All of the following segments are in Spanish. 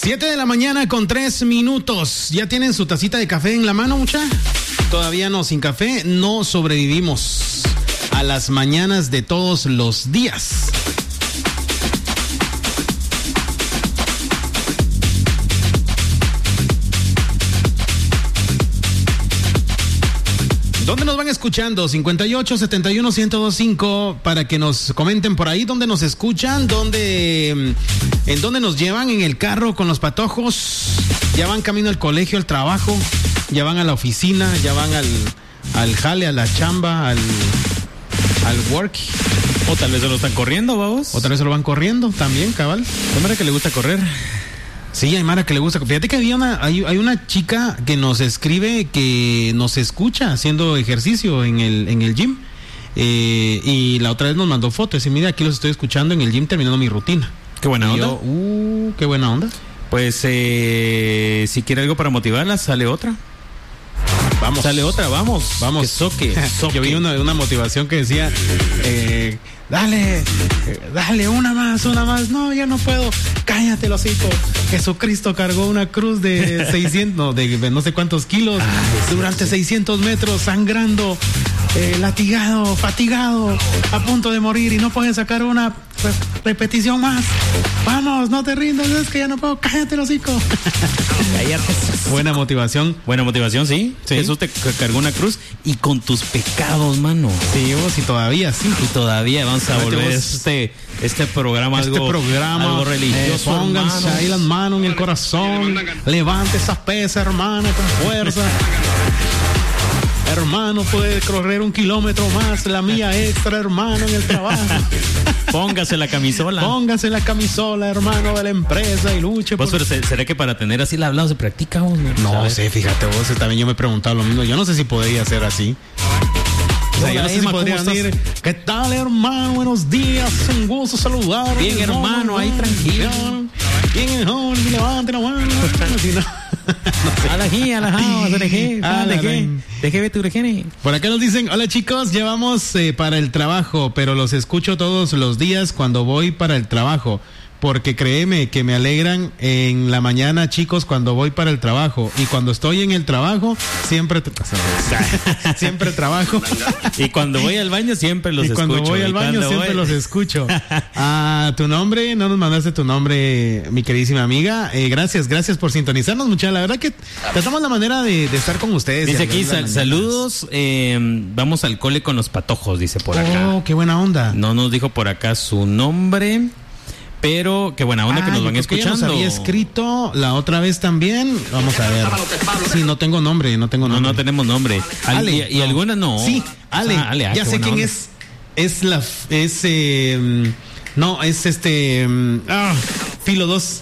7:03 a.m. ¿Ya tienen su tacita de café en la mano, mucha? Todavía no, sin café no sobrevivimos a las mañanas de todos los días. ¿Dónde nos van escuchando? 58-71-1025 para que nos comenten por ahí dónde nos escuchan, en dónde nos llevan en el carro con los patojos, ya van camino al colegio, al trabajo, ya van a la oficina, ya van al jale, a la chamba, al work. O tal vez se lo están corriendo, vamos. O tal vez se lo van corriendo también, cabal. ¿Cómo era que le gusta correr? Sí, hay Mara que le gusta. Fíjate que hay una chica que nos escribe que nos escucha haciendo ejercicio en el gym. Y la otra vez nos mandó fotos. Y mira, aquí los estoy escuchando en el gym terminando mi rutina. Qué buena onda. Qué buena onda. Pues si quiere algo para motivarla, sale otra. Vamos. Sale otra, vamos. Soque. Yo vi una motivación que decía, dale, una más. No, ya no puedo. Cállate, los hijos. Jesucristo cargó una cruz de 600, de no sé cuántos kilos, durante 600 metros, sangrando, latigado, fatigado, a punto de morir y no puede sacar una repetición más. Vamos, no te rindas, es que ya no puedo. Cállate, los hijos. Cállate. Buena motivación, ¿sí? Jesús te cargó una cruz y con tus pecados, mano. Sí, vos, y todavía sí. Y todavía vamos a volver este programa algo religioso. Pónganse ahí las manos en el corazón. Levante esas pesas, hermano, con fuerza. Hermano, puede correr 1 kilómetro más, la mía extra, hermano, en el trabajo. Póngase la camisola, hermano, de la empresa y luche. Pues, pero ¿será que para tener así el hablado se practica o no? No sé, fíjate vos, también yo me he preguntado lo mismo. Yo no sé si podría ser así. O sea, yo no sé si podría decir, ¿qué tal, hermano? Buenos días, un gusto saludar. Bien, hermano, ahí tranquilo. Bien, hermano, levante la mano. Por acá nos dicen, hola chicos, ya vamos para el trabajo, pero los escucho todos los días cuando voy para el trabajo. Porque créeme que me alegran en la mañana, chicos, cuando voy para el trabajo. Y cuando estoy en el trabajo, siempre trabajo. Y cuando voy al baño, siempre los escucho. Cuando voy al baño, siempre los escucho. Tu nombre, no nos mandaste tu nombre, mi queridísima amiga. Gracias por sintonizarnos, muchachos. La verdad que tratamos la manera de estar con ustedes. Dice aquí, saludos, vamos al cole con los patojos, dice por acá. Oh, qué buena onda. No nos dijo por acá su nombre. Pero qué buena onda que nos van escuchando. Nos había escrito la otra vez también. Vamos a ver. Sí, no tengo nombre. No tenemos nombre. Ale. ¿Y alguna no? Sí, Ale. Ya sé quién onda. Filo 2.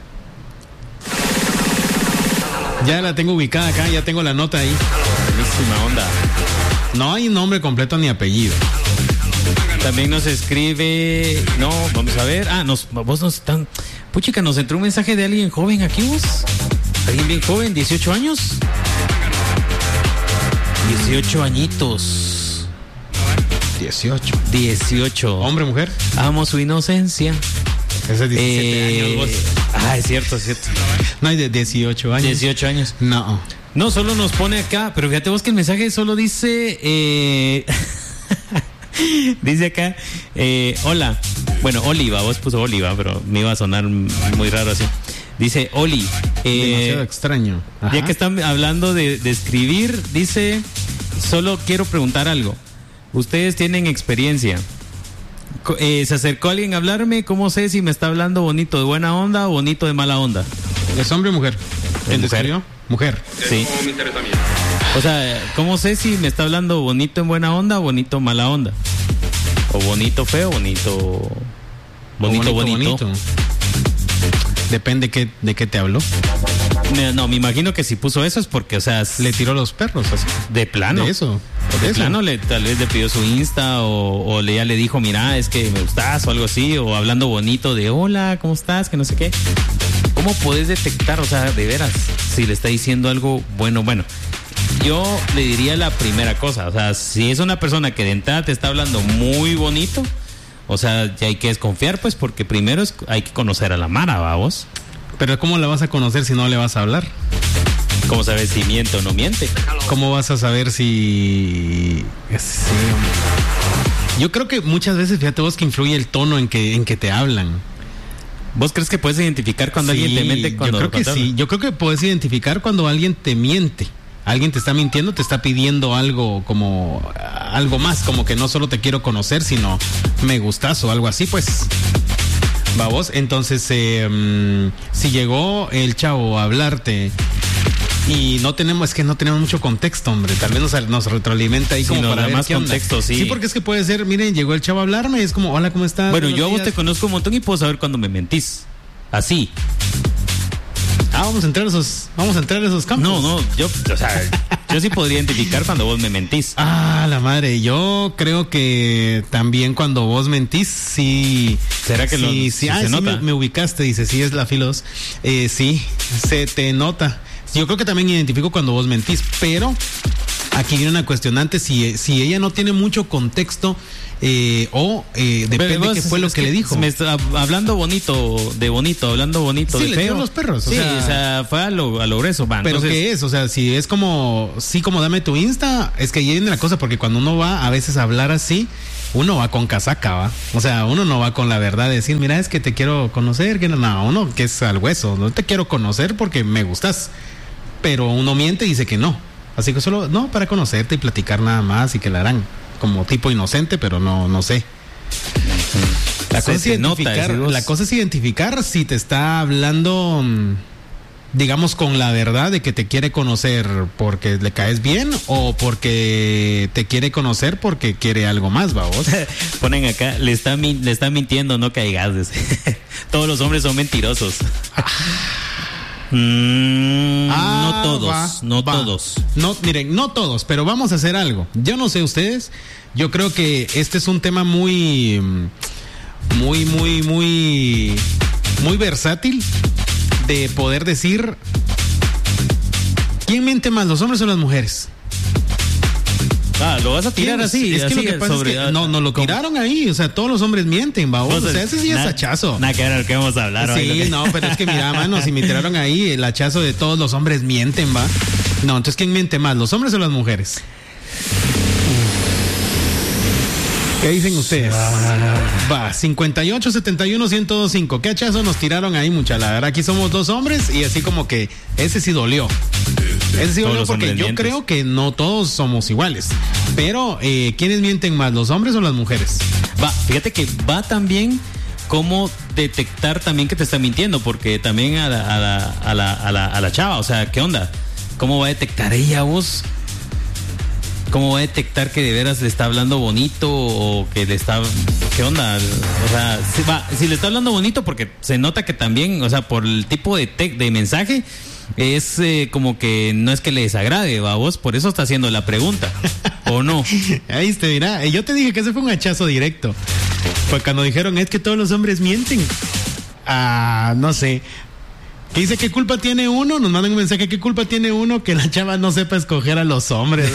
Ya la tengo ubicada acá, ya tengo la nota ahí. Buenísima onda. No hay nombre completo ni apellido. También nos escribe, no, vamos a ver, vos nos están, puchica, nos entró un mensaje de alguien joven aquí, vos, alguien bien joven, 18 años, 18 añitos, 18, hombre, mujer, amo su inocencia. Ese es 17 años, vos. Es cierto. No hay de 18 años. 18 años. No, solo nos pone acá, pero fíjate vos que el mensaje solo dice, dice acá, hola. Bueno, Oliva, vos puso Oliva, pero me iba a sonar muy raro así. Dice Oli. Demasiado extraño. Ajá. Ya que están hablando de escribir, dice, solo quiero preguntar algo. Ustedes tienen experiencia. Se acercó alguien a hablarme, ¿cómo sé si me está hablando bonito de buena onda o bonito de mala onda? ¿Es hombre o mujer? ¿En serio? Mujer. Sí. O sea, ¿cómo sé si me está hablando bonito en buena onda o bonito mala onda? O bonito feo, bonito. Depende de qué te habló. No, me imagino que si puso eso es porque, o sea, le tiró los perros, así. De plano. De eso. De plano, tal vez le pidió su Insta o ya le dijo, mira, es que me gustas o algo así, o hablando bonito de hola, ¿cómo estás? Que no sé qué. ¿Cómo puedes detectar, o sea, de veras, si le está diciendo algo bueno? Bueno, yo le diría la primera cosa, o sea, si es una persona que de entrada te está hablando muy bonito, o sea, ya hay que desconfiar, pues, porque primero hay que conocer a la Mara, vamos. Pero ¿cómo la vas a conocer si no le vas a hablar? ¿Cómo sabes si miente o no miente? ¿Cómo vas a saber si... Sí, hombre. Yo creo que muchas veces, fíjate vos, que influye el tono en que te hablan. ¿Vos crees que puedes identificar cuando alguien te miente? Yo creo que puedes identificar cuando alguien te miente. Alguien te está mintiendo, te está pidiendo algo como algo más, como que no solo te quiero conocer, sino me gustas o algo así, pues. Va vos, entonces si llegó el chavo a hablarte y no tenemos mucho contexto, hombre, tal vez nos retroalimenta ahí como para ver más qué onda. Contexto, sí. Sí, porque es que puede ser, miren, llegó el chavo a hablarme, es como, hola, ¿cómo estás? Bueno, yo a vos te conozco un montón y puedo saber cuando me mentís. Así. Vamos a entrar a esos campos. No, yo sí podría identificar cuando vos me mentís. La madre, yo creo que también cuando vos mentís, sí. ¿Será que se nota? Me ubicaste, dice, sí es la Filos. Sí, se te nota. Yo creo que también identifico cuando vos mentís, pero aquí viene una cuestionante, si ella no tiene mucho contexto depende de qué fue lo que le dijo. Me está hablando bonito, hablando bonito, sí, de le feo. Dio los perros. Sí, o sea, fue a lo grueso, man. Pero entonces, ¿qué es? O sea, si es como dame tu Insta, es que ahí viene la cosa, porque cuando uno va a veces a hablar así, uno va con casaca, ¿va? O sea, uno no va con la verdad de decir, mira, es que te quiero conocer, que no, uno que es al hueso, no te quiero conocer porque me gustas, pero uno miente y dice que no. Así que solo, no, para conocerte y platicar nada más y que la harán. Como tipo inocente, pero no sé. La cosa es identificar si te está hablando, digamos, con la verdad de que te quiere conocer porque le caes bien o porque te quiere conocer porque quiere algo más, vamos. Ponen acá, le está mintiendo, no caigas. Todos los hombres son mentirosos. No todos. No, miren, no todos, pero vamos a hacer algo. Yo no sé ustedes, yo creo que este es un tema muy versátil de poder decir ¿quién miente más, los hombres o las mujeres? Lo vas a tirar así. Es que así lo que pasa es que no lo tiraron ahí. O sea, todos los hombres mienten, va. O sea, ese sí es hachazo. Nada que ver lo que vamos a hablar. Sí, no, pero es que mira, mano, si me tiraron ahí el hachazo de todos los hombres mienten, va. No, entonces ¿quién miente más, los hombres o las mujeres? ¿Qué dicen ustedes? Va, 58-71-1025. ¿Qué hachazo nos tiraron ahí, mucha? La verdad, aquí somos dos hombres y así como que ese sí dolió. Ese sí dolió porque yo creo que no todos somos iguales. Pero, ¿quiénes mienten más, los hombres o las mujeres? Va, fíjate que va también cómo detectar también que te está mintiendo, porque también a la chava, o sea, ¿qué onda? ¿Cómo va a detectar ella, vos? ¿Cómo va a detectar que de veras le está hablando bonito o que le está... ¿Qué onda? O sea, si le está hablando bonito, porque se nota que también, o sea, por el tipo de mensaje, es como que no es que le desagrade, ¿va vos? Por eso está haciendo la pregunta, ¿o no? Ahí te dirá, yo te dije que ese fue un hachazo directo. Pues cuando dijeron, es que todos los hombres mienten. No sé. ¿Qué dice? ¿Qué culpa tiene uno? Nos mandan un mensaje. ¿Qué culpa tiene uno que la chava no sepa escoger a los hombres?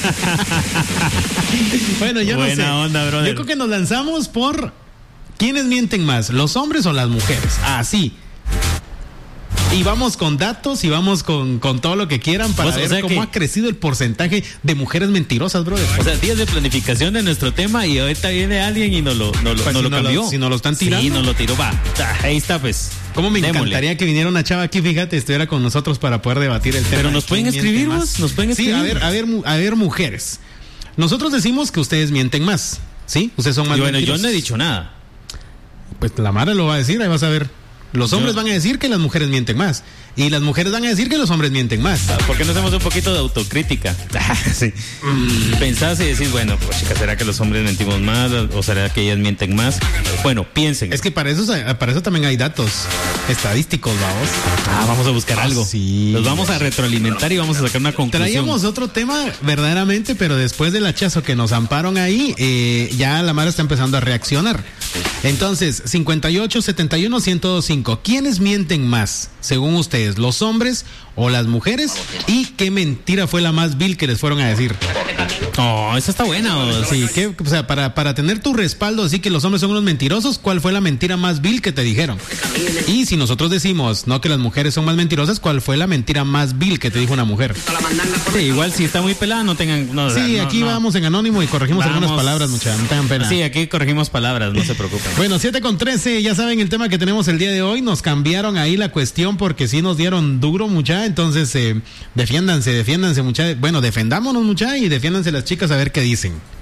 Bueno, yo Buena no sé. Onda, brother. Yo creo que nos lanzamos por ¿quiénes mienten más? ¿Los hombres o las mujeres? Sí. Y vamos con datos y vamos con todo lo que quieran para ver cómo ha crecido el porcentaje de mujeres mentirosas, brother. O sea, días de planificación de nuestro tema y ahorita viene alguien y nos lo cambió. Si nos lo están tirando. Sí, nos lo tiró, va. Ahí está, pues. ¿Cómo me encantaría que viniera una chava aquí, fíjate, estuviera con nosotros para poder debatir el tema? Pero nos pueden escribir, ¿nos pueden escribir? Sí, a ver, mujeres. Nosotros decimos que ustedes mienten más, ¿sí? Ustedes son más mentirosos. Yo no he dicho nada. Pues la Mara lo va a decir, ahí vas a ver. Los hombres van a decir que las mujeres mienten más. Y las mujeres van a decir que los hombres mienten más. ¿Por qué no hacemos un poquito de autocrítica? Sí. Pensás y decís, bueno, pues chicas, ¿será que los hombres mentimos más? ¿O será que ellas mienten más? Bueno, piensen. Es que para eso también hay datos estadísticos, vamos. Vamos a buscar algo. Sí. Los vamos a retroalimentar y vamos a sacar una conclusión. Traíamos otro tema verdaderamente, pero después del hachazo que nos amparon ahí, ya la Mara está empezando a reaccionar. Entonces, 58-71-1025. ¿Quiénes mienten más, según ustedes, los hombres o las mujeres, y qué mentira fue la más vil que les fueron a decir. Oh, esa está buena. Sí, o sea, para tener tu respaldo, así que los hombres son unos mentirosos, ¿cuál fue la mentira más vil que te dijeron? Y si nosotros decimos, no, que las mujeres son más mentirosas, ¿cuál fue la mentira más vil que te dijo una mujer? Sí, igual si está muy pelada, no tengan... No, sí, no, aquí vamos en anónimo y corregimos algunas palabras, muchachos, no tengan pena. Sí, aquí corregimos palabras, no se preocupen. Bueno, 7:13, ya saben el tema que tenemos el día de hoy, nos cambiaron ahí la cuestión porque sí nos dieron duro, mucha, entonces defiéndanse, mucha, bueno, defendámonos, mucha, y defiéndanse las chicas a ver qué dicen.